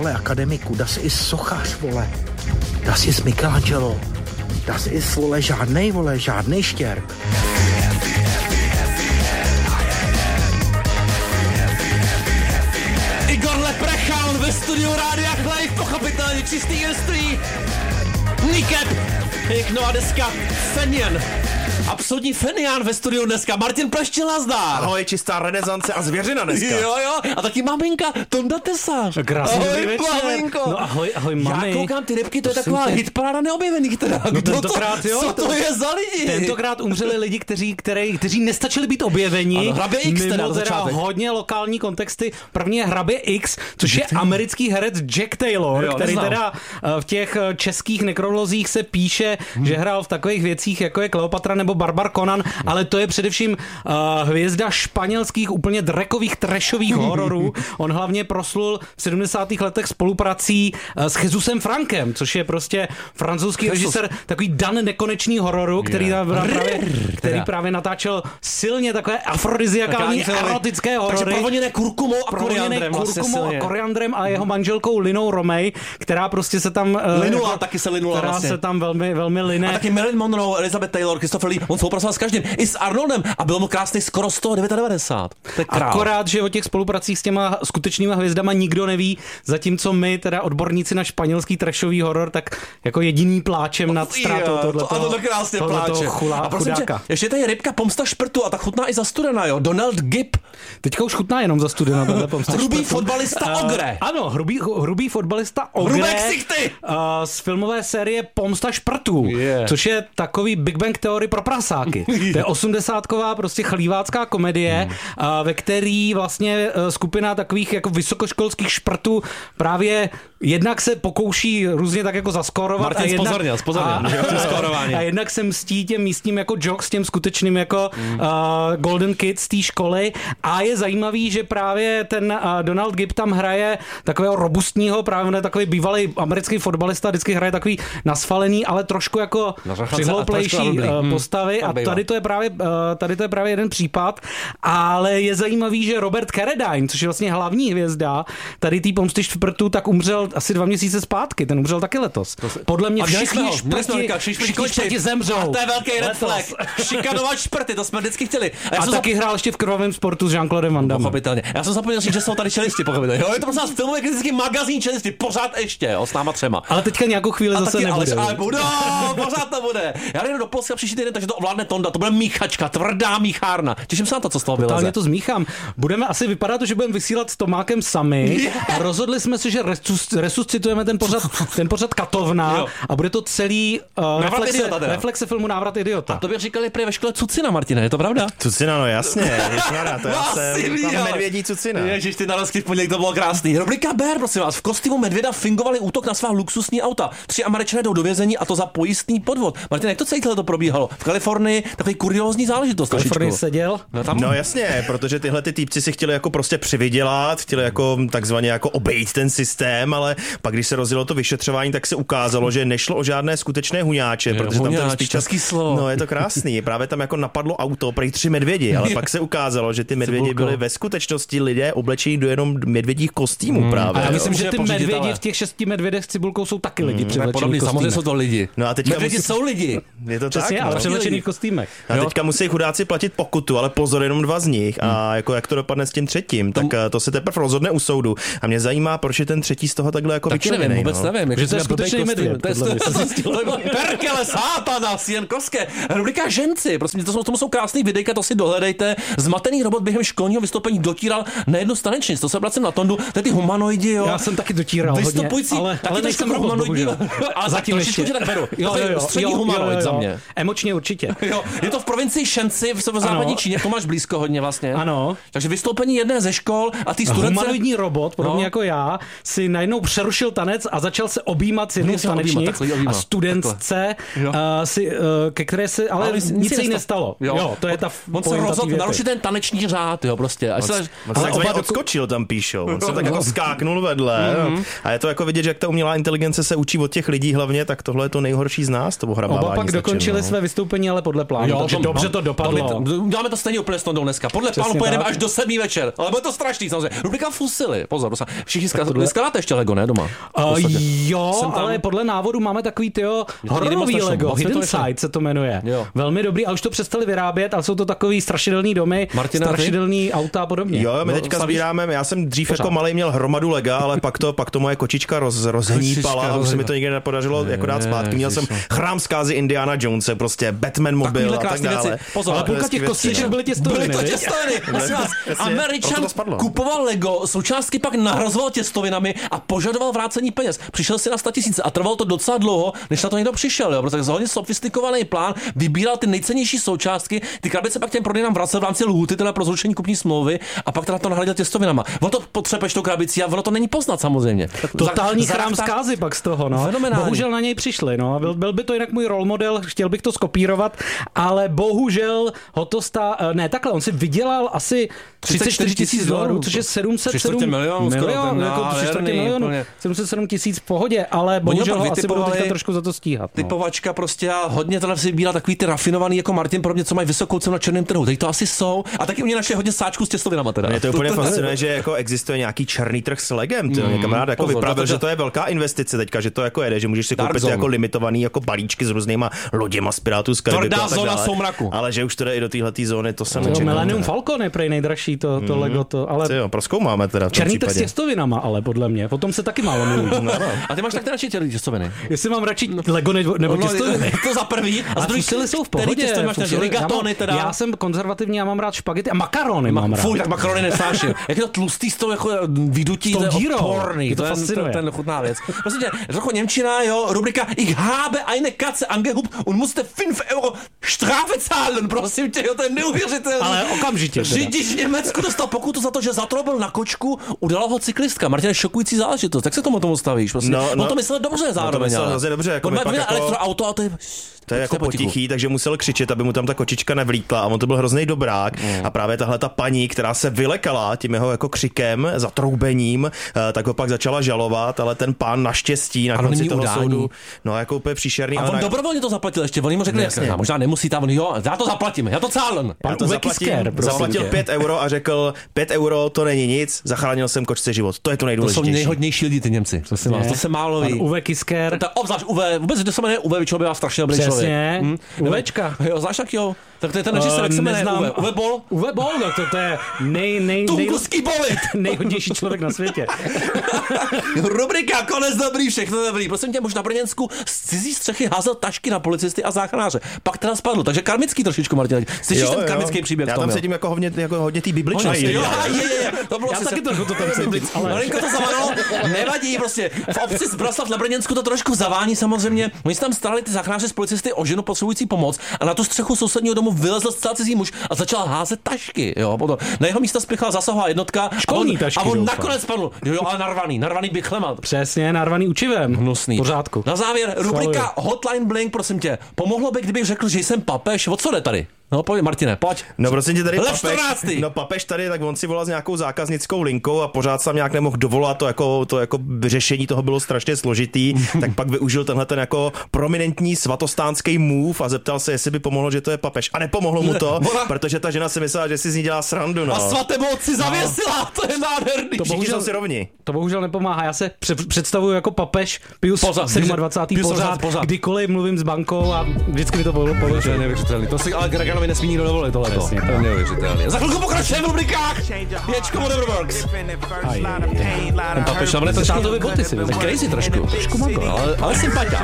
vole, akademiku, das ist sochař, vole. Das ist Michelangelo. Das ist, vole, žádnej štěrk. Igor Leprechan ve studiu Rádia Chlejv, pochopitelně čistý jestří. Nikep, pěkná deska, Fenian. Absolutní Fenian ve studiu dneska. Martin Pleštil, nazdar. Ahoj, čistá renesance a zvěřina dneska. Jo. A taky maminka, Tonda Tesař. Krásný ahoj, večer. maminko. No ahoj, mami. Já koukám, ty rybky, to je taková hitparáda neobjevených teda. No tentokrát jo. Co to je za lidi? Tentokrát umřeli lidi, kteří nestačili být objeveni. Ano, Hrabě X teda mimo teda hodně lokální kontexty. První je Hrabě X, což je americký herec Jack Taylor, jo, který neznám. teda v těch českých nekrolozích se píše, že hrál v takových věcích, jako je Kleopatra nebo Barbar Conan, ale to je především hvězda španělských úplně drekových trashových hororů. On hlavně proslul v 70. letech spoluprací s Jesusem Frankem, což je prostě francouzský režisér, takový Dan nekonečný hororu, který právě natáčel silně takové afrodiziakální erotické horory. Takže provoněné kurkumou a koriandrem a jeho manželkou Linou Romay, která prostě se tam taky se linula která vlastně. se tam velmi, velmi line. A taky Marilyn Monroe, Elizabeth Taylor, Christopher Lee, on spolupracoval s každým, i s Arnoldem a byl mu krásný skoro 199. To je král. Akorát, že o těch spolupracích s těma skutečnýma hvězdama nikdo neví, zatímco my, teda odborníci na španělský trashový horor, tak jako jediný pláčem nad ztrátou tohletoho. To krásně pláče. A prosím tě, ještě tady rybka Pomsta šprtu a tak chutná i zastudená, jo. Donald Gibb. Teďka už chutná jenom zastudená tahle Pomsta šprtu. Hrubý fotbalista Ogre. Ano, hrubý fotbalista Ogre. Hrubé ksichty. Z filmové série Pomsta šprtů, což je takový Big Bang Theory pro prasáky. To je 80ková prostě chlívácká komedie, ve který vlastně skupina takových jako vysokoškolských šprtů právě jednak se pokouší různě tak jako zaskorovat. Martin spozorněl. A jednak se mstí těm místním jako jocks, těm skutečným jako Golden Kids z té školy. A je zajímavý, že právě ten Donald Gibb tam hraje takového robustního, právě takový bývalý americký fotbalista, vždycky hraje takový nasfalený, ale trošku jako přihlouplejší postavy. A tady to je právě jeden případ. Ale je zajímavý, že Robert Carradine, což je vlastně hlavní hvězda tady tý Pomsty šprtů, tak umřel asi 2 měsíce zpátky. Ten umřel taky letos. Podle mě všichni šprti zemřou. A to je velký red flag. Šikanovat šprty, to jsme vždycky chtěli. A taky hrál ještě v Krvavém sportu s Jean-Claudem Van Damme. Pochopitelně. Já jsem zapomněl, že jsou tady čelisti, pochopitelně. Jo, je to prostě nás filmový kritický magazín čelisti, pořád ještě, jo, s náma 3. Ale teďka nějakou chvíli zase nebude. Ale bude, pořád to bude. Já jdu do Polska příští týden, takže to ovládne Tonda. To bude míchačka, tvrdá míchárna. Těším se na to, co z toho vyleze. Totálně to zmíchám. Budeme asi vypadat, že budeme vysílat s Tomákem sami. A rozhodli jsme se, že resuscitujeme ten pořad Katovna a bude to celý reflexe filmu Návrat idiota. A to by říkali prý ve škole Cucina, Martine, je to pravda? Cucina, no jasně, to já jsem medvědí Cucina. Ježiš, ty narozky v pondělí, to bylo krásný. Rubrika Bear, prosím vás, v kostýmu medvěda fingovali útok na svá luxusní auta. 3 Američané jdou do vězení a to za pojistný podvod. Martin, jak to celé to probíhalo? V Kalifornii takový kuriózní záležitost. V Kalifornii seděl? No jasně, protože tyhle ty týpci si chtěli jako prostě přivydělat, chtěli jako takzvaně jako obejít ten systém, ale pak když se rozjelo to vyšetřování, tak se ukázalo, že nešlo o žádné skutečné huňáče, protože tam ten spíš slovo. No, je to krásný. Právě tam jako napadlo auto, prej 3 medvědi, ale pak se ukázalo, že ty medvědi byly ve skutečnosti lidé oblečení do jenom medvědích kostýmů právě. A já myslím, že ty medvědi v těch 6 medvědech s cibulkou jsou taky lidi převlečení v samozřejmě jsou to lidi. No a teďka medvědi jsou lidi. Je to přesně, tak, ale převlečený v kostýmech. A teďka musí chudáci platit pokutu, ale pozor, jenom 2 z nich. A jako jak to dopadne s tím 3, tak to se teprve rozhodne u soudu. A mě zajímá, proč je ten 3 z toho takhle jako vyčleněný. Vůbec nevím, že to je skutečný medvěd. Perkele, sátana, Sienkovské. Rubrika Ženci, prosím, tomu jsou krásný videjka, to si dohledejte. Zmatený robot během školního vystoupení dotíral na jednu z tanečnic. To se vracím na Tondu, to je ty humanoidi, jo. Já jsem taky dotíral vystupující, hodně, ale nejsem humanoidní. Ale zatím ještě tak beru. Střední humanoid za mě. Emočně určitě. Jo, je to v provincii Shensi v západní Číně, to máš blízko hodně vlastně. Ano. Takže vystoupení jedné ze škol a ty studence. Humanoidní robot, podobně jako já, si najednou přerušil tanec a začal se objímat s jednou z tanečnic a studentce, ke které se ale nic se jí nestalo. Jo, to je ta on se rozhodl narušit ten taneční řád, jo, prostě. On se takzvaně odskočil, tam píšou. On se tak jako skáknul vedle. A je to jako vidět, že jak ta umělá inteligence se učí od těch lidí hlavně, tak tohle je to nejhorší z nás, to ohrabávání. Oba pak dokončili své vystoupení vystoupení, ale podle plánu. Takže dobře to dopadlo. Dáme to stejně úplně s Tondou dneska. Podle plánu pojedeme až do 7 večer. Ale bude to strašný samozřejmě. Rubrika Fusily. Pozor. Všichni skládáte ještě Lego, ne, doma? Jo, ale podle návodu máme takový hororový Lego. Hidden Side se to jmenuje. Velmi dobrý, a už to přestali vyrábět, ale jsou to takový strašidelný domy, strašidelný auta a podobně. Jo, my teďka sbíráme, já jsem dřív jako malej měl hromadu Lega, ale pak to moje kočička rozhnípala a už se mi to nikdy nepodařilo jako dát zpátky. Měl jsem Chrám zkázy Indiana Jonese, prostě Batman mobil a tak dále. Pozor, ale půlka těch kostiček byly těstoviny. Byly to těstoviny. Američan kupoval Lego, součástky pak nahrazoval těstovinami a požadoval vrácení peněz. Přišel si na 100 000 a trvalo to docela dlouho, než na to někdo přišel, jo, protože za hodně sofistikovaný plán vybíral ty nejcennější součástky, ty krabice pak těm prodejnám vracel v rámci lhůty teda pro zrušení kupní smlouvy a pak teda to nahradil těstovinama. Ono to potřepeš tou krabici a ono to není poznat samozřejmě. Totální chrám zkázy pak z toho, no. Bohužel na něj přišli, no. Byl by to jinak můj role model, chtěl bych to skopírovat, ale bohužel ho to on si vydělal asi 34 000 $, což je 707 milionů, 707 000 v pohodě, ale bohužel ho asi budou teďka trošku za to stíhat. Typovačka prostě a hodně teda si vybírá takový ty rafinovaný jako Martin podobně, co mají vysokou cenu na černém trhu. Teď to asi jsou. A taky u mě našli hodně sáčků s těstovinama teda. Mě to úplně fascinuje, že jako existuje nějaký černý trh s Legem. Mě kamarád jako vypravil, že to je velká investice teďka, že to jako jede, že můžeš si koupit jako limitovaný jako balíčky s různýma loděma z Pirátů z Karibiku a tak zóna dále. soumraku. Ale že už to jde i do téhletý zóny, to jsem nečekal. Millennium Falcon je prej nejdražší to Lego to, ale prozkoumáme teda v tom černý případě. trh s těstovinama, ale podle mě. Potom se taky málo mluví. A ty máš tak radši těstoviny? Jestli mám radši Lego nebo těstoviny. To za prvý. A druhý jsou v pohodě. Rigatony teda. Já jsem konzervativní, a mám rád špagety a makarony mám rád. Fuj, tak makarony nesnáším. Jak je to tlustý s tou jako vydutí, to je oporný. To fascinuje. Ten chutná věc. Prostě trochu němčina, jo, rubrika Ich habe eine Katze angehupt und musste 5 € Strafe zahlen, prosím tě, jo, to je neuvěřitelné. Ale okamžitě. Řidič v Německu dostal pokutu za to, že zatrobil na kočku, udala ho cyklistka. Martin, šokující záležitost. Tak se tomu stavíš, prostě. No, to myslel dobře zároveň. To myslel dobře, jako elektroauto a to je jako potichý, takže musel křičet, aby mu tam ta kočička nevlíkla a on to byl hrozný dobrák. A právě tahle ta paní, která se vylekala tím jeho jako křikem, zatroubením, tak ho pak začala žalovat, ale ten pán naštěstí na konci toho soudu, no jako úplně příšerný. A on dobrovolně to zaplatil ještě, on jim řekl, jasně, možná nemusí tam, já to zaplatím, já to cálem. Já to zaplatil 5 € a řekl, 5 € to není nic, zachránil jsem kočce život. To je to nejdůležitější. To jsou nejhodnější lidi ty Němci. To se málo ví. Uwe Kisker. Obzvlášť Uwe, vůbec to se jmenuje Uwe, většinou bývá strašně dobrý člověk. Přesně. Uvečka. Jo, znáš tak jo. Tak to je ten režisér, jak se jmenuje Uwe Boll? Uwe Boll, no to je Tunguský bolit. nejhodnější člověk na světě. Rubrika konec dobrý, všechno dobrý. Prosím tě, možná na Brněnsku z cizí střechy házel tašky na policisty a záchranáře. Pak teda spadl, takže karmický trošičku, Martin. Slyšíš ten karmický příběh? Já tam sedím jako hodně té bibličnosti. To bylo já taky trochu to tam sedím. Malinko to zavánilo, nevadí prostě. V obci Zbraslav na Brněnsku to trošku zavání samozřejmě. Oni se tam starali ty záchranáři z policisty o ženu potřebující pomoc a na tu střechu sousedního domu vylezl zcela cizí muž a začal házet tašky. Jo, potom. Na jeho místa spěchala zasahová jednotka a on nakonec spadl. Jo, ale narvaný bychlema. Přesně, narvaný učivem. Hnusný. Pořádku. Na závěr rubrika Hotline Bling, prosím tě. Pomohlo by, kdybych řekl, že jsem papež? O co jde tady? No pojď, Martine, pojď. No prosím tě, tady papež tady, tak on si volal s nějakou zákaznickou linkou a pořád tam nějak nemohl dovolat, to jako řešení toho bylo strašně složitý, tak pak využil tenhle ten jako prominentní svatostánský move a zeptal se, jestli by pomohlo, že to je papež. A nepomohlo mu to, protože ta žena si myslela, že si z ní dělá srandu. No. A svatému otci zavěsila, to je nádherný. Všichni jsou si rovni. To bohužel nepomáhá. Já se představuju jako papež Pius 27. pořád, kdykoliv mluvím s bankou a vždycky mi to pověří. To je neuvěřitelný. To si ale Greganovi nesmí nikdo dovolit tohleto. To je neuvěřitelný. Za chvilku pokračujeme v rubrikách. Ječko Whatever Works. Ten papež nám to tátovi boty si vezme. Crazy trošku. Ale sympatia.